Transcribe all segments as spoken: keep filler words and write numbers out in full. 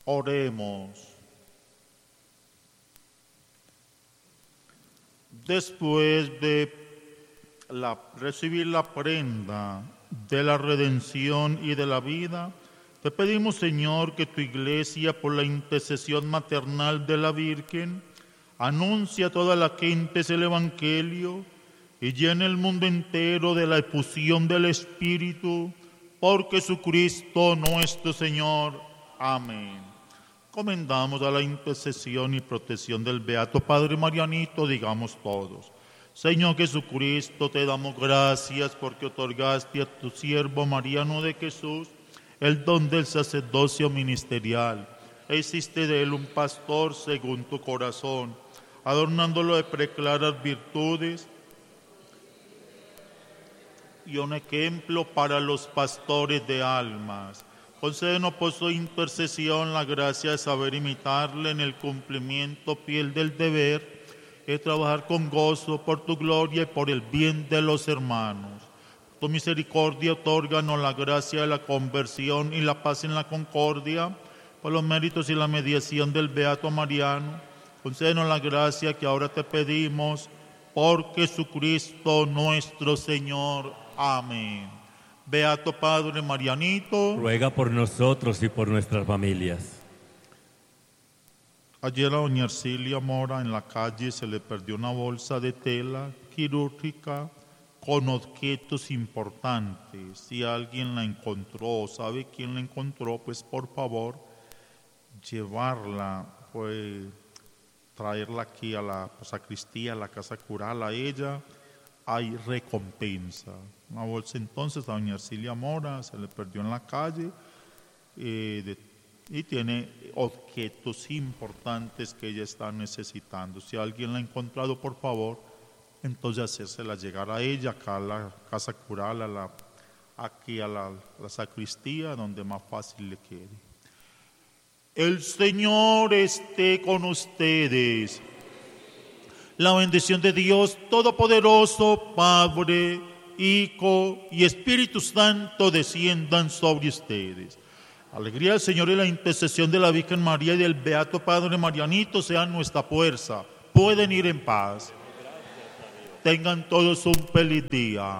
Oremos. Después de la, recibir la prenda de la redención y de la vida, te pedimos, Señor, que tu iglesia, por la intercesión maternal de la Virgen, anuncie a todas las gentes el Evangelio y llene el mundo entero de la efusión del Espíritu, por Jesucristo nuestro Señor. Amén. Comendamos a la intercesión y protección del Beato Padre Marianito, digamos todos: Señor Jesucristo, te damos gracias porque otorgaste a tu siervo Mariano de Jesús el don del sacerdocio ministerial. E hiciste de él un pastor según tu corazón, adornándolo de preclaras virtudes y un ejemplo para los pastores de almas. Concédenos por su intercesión la gracia de saber imitarle en el cumplimiento fiel del deber y trabajar con gozo por tu gloria y por el bien de los hermanos. Tu misericordia otórganos la gracia de la conversión y la paz en la concordia, por los méritos y la mediación del Beato Mariano. Concédenos la gracia que ahora te pedimos, por Jesucristo nuestro Señor. Amén. Beato Padre Marianito, ruega por nosotros y por nuestras familias. Ayer a doña Arcilia Mora en la calle se le perdió una bolsa de tela quirúrgica con objetos importantes. Si alguien la encontró o sabe quién la encontró, pues por favor llevarla, pues traerla aquí a la sacristía, a la casa cural, a ella hay recompensa. Una bolsa entonces a doña Arcilia Mora se le perdió en la calle eh, de, y tiene objetos importantes que ella está necesitando. Si alguien la ha encontrado, por favor, entonces hacérsela llegar a ella, acá a la casa cural, a la, aquí a la, a la sacristía, donde más fácil le quede. El Señor esté con ustedes. La bendición de Dios Todopoderoso, Padre, Hijo y Espíritu Santo desciendan sobre ustedes. Alegría del Señor y la intercesión de la Virgen María y del Beato Padre Marianito sean nuestra fuerza. Pueden ir en paz. Tengan todos un feliz día.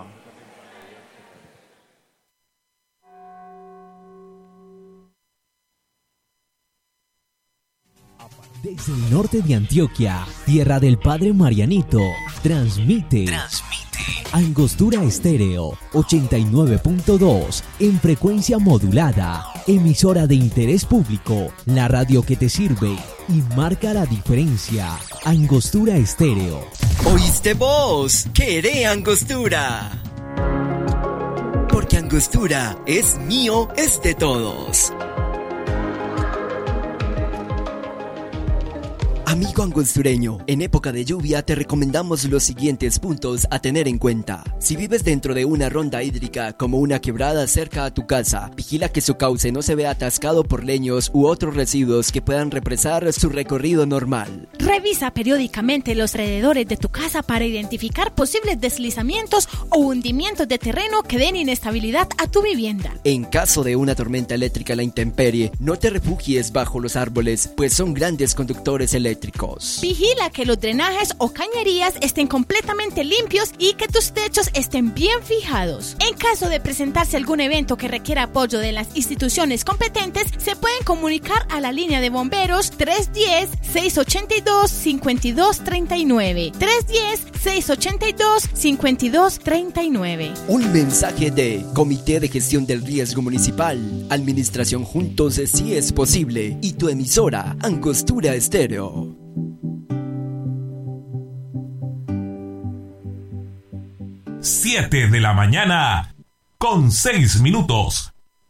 Desde el norte de Antioquia, tierra del Padre Marianito, transmite, transmite Angostura Estéreo ochenta y nueve punto dos en frecuencia modulada, emisora de interés público, la radio que te sirve y marca la diferencia. Angostura Estéreo. ¿Oíste vos? ¡Queré Angostura! Porque Angostura es mío, es de todos. Amigo angostureño, en época de lluvia te recomendamos los siguientes puntos a tener en cuenta. Si vives dentro de una ronda hídrica como una quebrada cerca a tu casa, vigila que su cauce no se vea atascado por leños u otros residuos que puedan represar su recorrido normal. Revisa periódicamente los alrededores de tu casa para identificar posibles deslizamientos o hundimientos de terreno que den inestabilidad a tu vivienda. En caso de una tormenta eléctrica a la intemperie, no te refugies bajo los árboles, pues son grandes conductores eléctricos. Vigila que los drenajes o cañerías estén completamente limpios y que tus techos estén bien fijados. En caso de presentarse algún evento que requiera apoyo de las instituciones competentes, se pueden comunicar a la línea de bomberos tres uno cero, seis ocho dos, cinco dos tres nueve, tres uno cero, seis ocho dos, cinco dos tres nueve. Un mensaje de Comité de Gestión del Riesgo Municipal, Administración Juntos si es posible y tu emisora Angostura Estéreo. Siete de la mañana con seis minutos.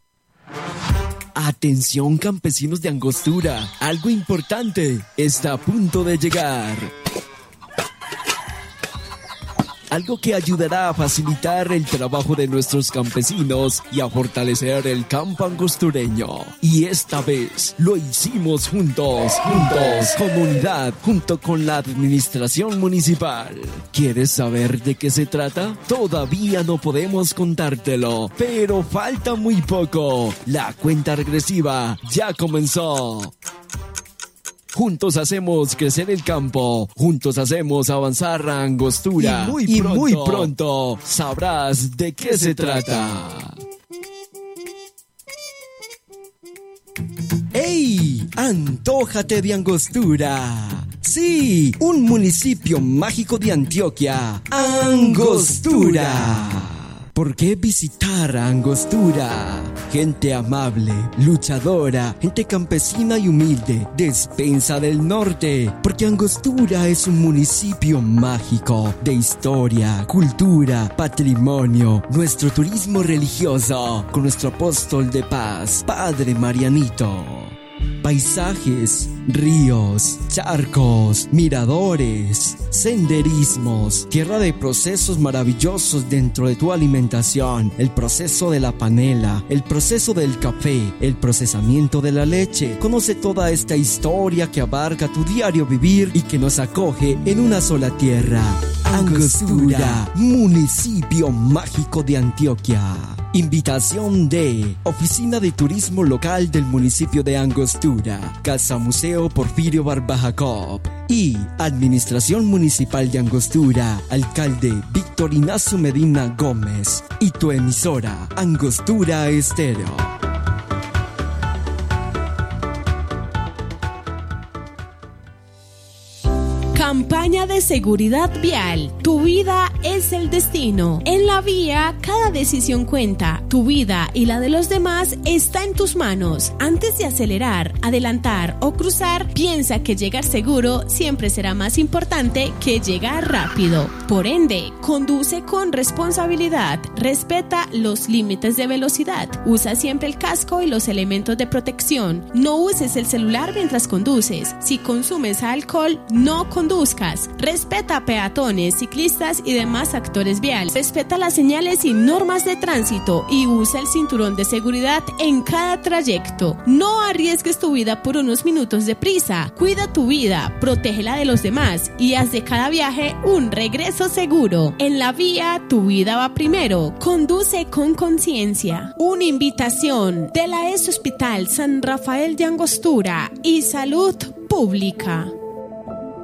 Atención campesinos de Angostura, algo importante está a punto de llegar. algo que ayudará a facilitar el trabajo de nuestros campesinos y a fortalecer el campo angostureño. Y esta vez lo hicimos juntos, juntos, comunidad, junto con la administración municipal. ¿Quieres saber de qué se trata? Todavía no podemos contártelo, pero falta muy poco. La cuenta regresiva ya comenzó. Juntos hacemos crecer el campo, juntos hacemos avanzar a Angostura y muy pronto, y muy pronto sabrás de qué se trata. ¡Ey! ¡Antójate de Angostura! Sí, un municipio mágico de Antioquia, Angostura. ¿Por qué visitar a Angostura? Gente amable, luchadora, gente campesina y humilde, despensa del norte. Porque Angostura es un municipio mágico de historia, cultura, patrimonio, nuestro turismo religioso, con nuestro apóstol de paz, Padre Marianito. Paisajes, ríos, charcos, miradores, senderismos, tierra de procesos maravillosos dentro de tu alimentación, el proceso de la panela, el proceso del café, el procesamiento de la leche. Conoce toda esta historia que abarca tu diario vivir y que nos acoge en una sola tierra. Angostura, municipio mágico de Antioquia. Invitación de Oficina de Turismo Local del municipio de Angostura, Casa Museo Porfirio Barba Jacob y Administración Municipal de Angostura, Alcalde Víctor Ignacio Medina Gómez y tu emisora Angostura Estéreo. Campaña de seguridad vial. Tu vida es el destino. En la vía, cada decisión cuenta. Tu vida y la de los demás está en tus manos. Antes de acelerar, adelantar o cruzar, piensa que llegar seguro siempre será más importante que llegar rápido. Por ende, conduce con responsabilidad. Respeta los límites de velocidad. Usa siempre el casco y los elementos de protección. No uses el celular mientras conduces. Si consumes alcohol, no conduzcas. Respeta a peatones, ciclistas y demás actores viales. Respeta las señales y normas de tránsito y usa el cinturón de seguridad en cada trayecto. No arriesgues tu vida por unos minutos de prisa. Cuida tu vida, protege la de los demás y haz de cada viaje un regreso seguro. En la vía, tu vida va primero. Conduce con conciencia. Una invitación de la E S Hospital San Rafael de Angostura y Salud Pública.